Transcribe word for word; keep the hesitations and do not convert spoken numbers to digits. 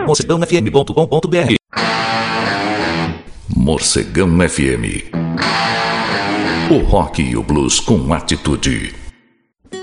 morcegão f m ponto com ponto b r. Morcegão F M. O rock e o blues com atitude.